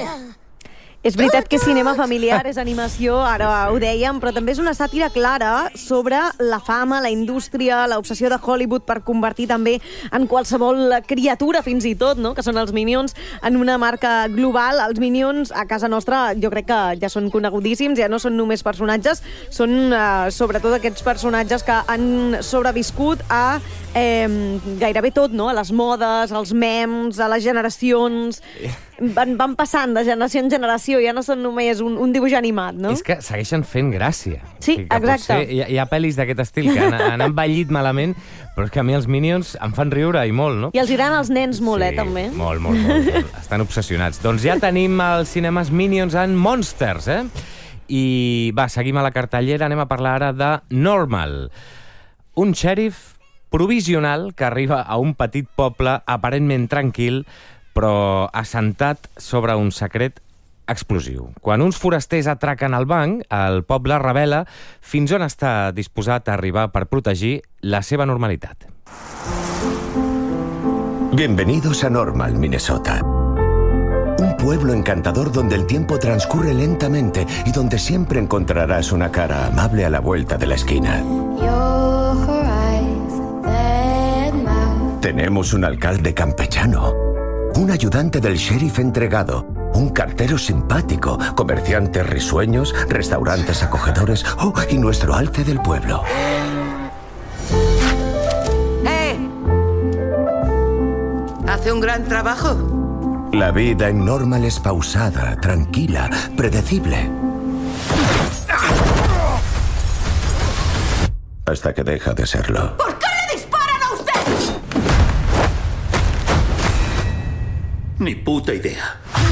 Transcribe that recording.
És veritat que és cinema familiar, és animació, ara ho dèiem, però també és una sàtira clara sobre la fama, la indústria, l'obsessió de Hollywood per convertir també en qualsevol criatura, fins i tot, no?, que són els Minions, en una marca global. Els Minions, a casa nostra, jo crec que ja són conegudíssims, ja no són només personatges, són sobretot aquests personatges que han sobreviscut a gairebé tot, no?, a les modes, als memes, a les generacions... Van passant de generació en generació, ja no són només un dibuix animat, no? És que segueixen fent gràcia. Sí, exacte. Hi ha pel·lis d'aquest estil que han envellit malament, però és que a mi els Minions em fan riure i molt, no? I els agraden els nens molt, sí, també. Molt. Estan obsessionats. Doncs ja tenim als cinemes Minions and Monsters, I va, seguim a la cartellera, anem a parlar ara de Normal. Un xèrif provisional que arriba a un petit poble aparentment tranquil, però assentat sobre un secret explosiu. Quan uns forasters atraquen el banc, el poble revela fins on està disposat a arribar per protegir la seva normalitat. Bienvenidos a Normal, Minnesota. Un pueblo encantador donde el tiempo transcurre lentamente y donde siempre encontrarás una cara amable a la vuelta de la esquina. Tenemos un alcalde campechano, un ayudante del sheriff entregado, un cartero simpático, comerciantes risueños, restaurantes acogedores, y nuestro alce del pueblo. Hace un gran trabajo. La vida en Normal es pausada, tranquila, predecible. Hasta que deja de serlo. ¿Por qué le disparan a usted? Ni puta idea.